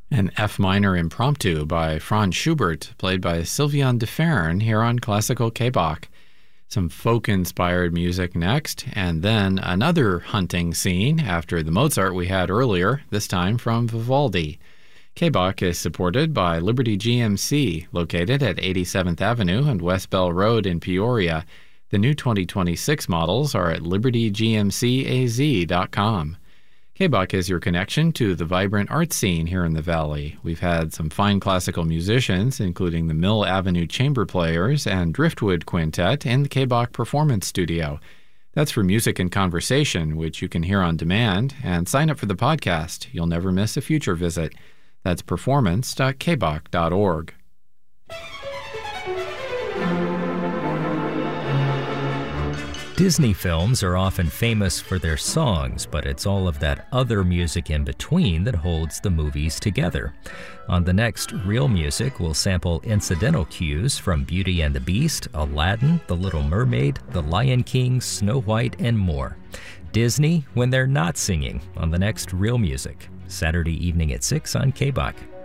An F minor impromptu by Franz Schubert, played by Sylviane de Fern here on Classical K-Bach. Some folk-inspired music next, and then another hunting scene after the Mozart we had earlier, this time from Vivaldi. K-Bach is supported by Liberty GMC, located at 87th Avenue and West Bell Road in Peoria. The new 2026 models are at libertygmcaz.com. K-Bach is your connection to the vibrant art scene here in the Valley. We've had some fine classical musicians, including the Mill Avenue Chamber Players and Driftwood Quintet in the K-Bach Performance Studio. That's for Music and Conversation, which you can hear on demand, and sign up for the podcast. You'll never miss a future visit. That's performance.kbach.org. Disney films are often famous for their songs, but it's all of that other music in between that holds the movies together. On the next Real Music, we'll sample incidental cues from Beauty and the Beast, Aladdin, The Little Mermaid, The Lion King, Snow White, and more. Disney when they're not singing on the next Real Music, Saturday evening at 6 on K-Bach.